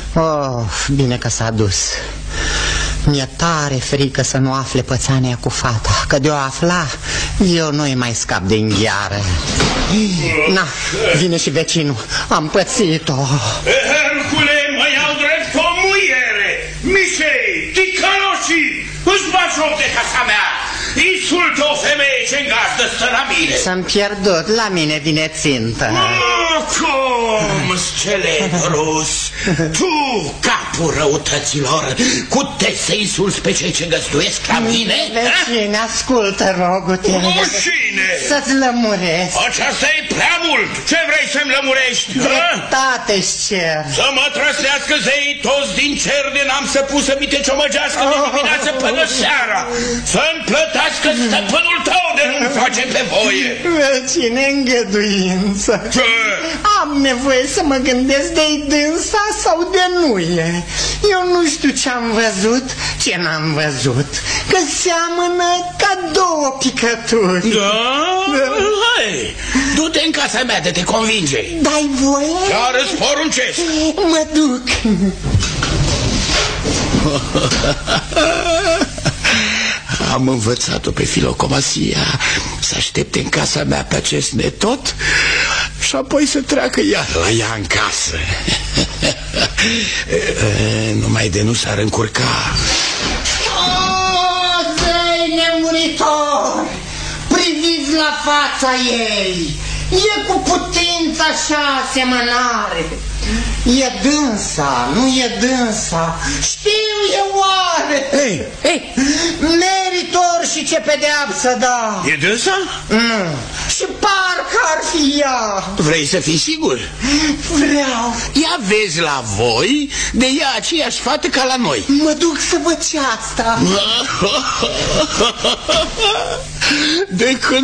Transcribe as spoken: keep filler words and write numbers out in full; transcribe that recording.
Oh, bine că s-a dus. Mi-e tare frică să nu afle pățania cu fata, că de-o afla, eu nu-i mai scap de îngheară. Na, vine și vecinul. Am pățit-o. Hercule, mă iau drept o muiere. Mișei, ticăloși, îți bagi joc de casa mea. Insultă o femeie ce îngazdă stă la mine. S-am pierdut, la mine vine țintă. Oh, cum, Scelebrus, tu, capul răutăților, cuteți să insulți pe cei ce găzduiesc la mine? Vecine, ascultă, rogu-te. Rușine! Să-ți lămuresc. Aceasta e prea mult. Ce vrei să-mi lămurești? Dreptate-și cer. Să mă trăsească zeii toți din cer de n-am să pus să mi te ciomăgească de dimineață până seara. Să-mi plătească stăpânul tău de nu-mi face pe voie. Vecine, îngăduință. Ce? Am nevoie să mă gândesc de-i dânsa sau de nu e. Eu nu știu ce-am văzut, ce n-am văzut, că seamănă ca două picături. Da? Hai, du-te în casa mea de te convinge. Dai voie? Chiar îți poruncesc. Mă duc. Am învățat-o pe Filocomasia să aștepte în casa mea pe acest netot și apoi să treacă iar la ea în casă. Numai de nu s-ar încurca. O, zei nemuritor, priviți la fața ei. E cu putință așa asemănare. E dânsa, nu e dânsa. Știu eu oare. Ei, ei. Meritor și ce pedeapsă da. E dânsa? Nu. Și parcă ar fi ea. Vrei să fii sigur? Vreau. Ia vezi la voi, de ea aceeași fată ca la noi. Mă duc să văd ce asta. De când